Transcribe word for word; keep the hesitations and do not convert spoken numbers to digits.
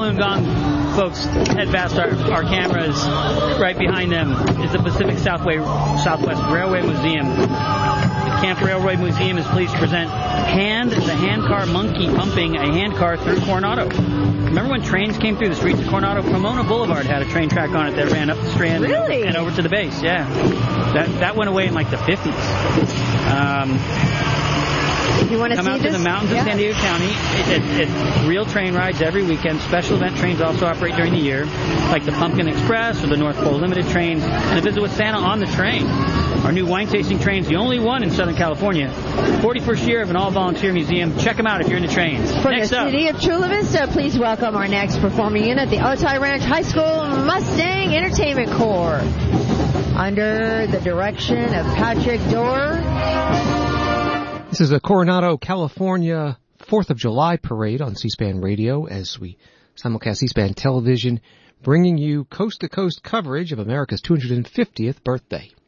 Fallen and Gone folks head past our, our cameras, right behind them is the Pacific Southway, Southwest Railway Museum. The Camp Railway Museum is pleased to present Hand, the handcar monkey pumping a handcar through Coronado. Remember when trains came through the streets of Coronado? Pomona Boulevard had a train track on it that ran up the Strand really? and over to the base. Yeah, that that went away in like the fifties. Um, You want to Come see out this? to the mountains yeah. of San Diego County. It, it, it's real train rides every weekend. Special event trains also operate during the year, like the Pumpkin Express or the North Pole Limited trains, and a visit with Santa on the train. Our new wine tasting train is the only one in Southern California. forty-first year of an all-volunteer museum. Check them out if you're into trains. From Next the up. city of Chula Vista, please welcome our next performing unit, the Otay Ranch High School Mustang Entertainment Corps. Under the direction of Patrick Dorr. This is a Coronado, California fourth of July parade on C-SPAN Radio as we simulcast C-SPAN television, bringing you coast-to-coast coverage of America's two hundred fiftieth birthday.